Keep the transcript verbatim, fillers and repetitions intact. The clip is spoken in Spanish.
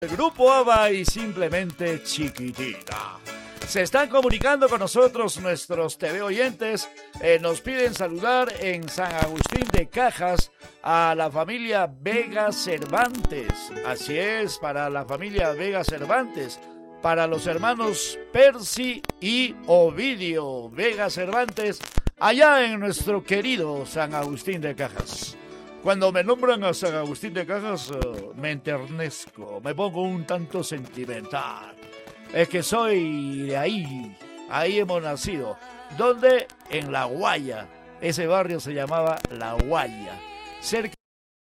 Grupo ABBA y Simplemente Chiquitita. Se están comunicando con nosotros nuestros T V oyentes. Eh, nos piden saludar en San Agustín de Cajas a la familia Vega Cervantes. Así es, para la familia Vega Cervantes. Para los hermanos Percy y Ovidio Vega Cervantes, allá en nuestro querido San Agustín de Cajas. Cuando me nombran a San Agustín de Cajas, uh, me enternezco, me pongo un tanto sentimental. Es que soy de ahí, ahí hemos nacido. ¿Dónde? En La Guaya. Ese barrio se llamaba La Guaya. Cerca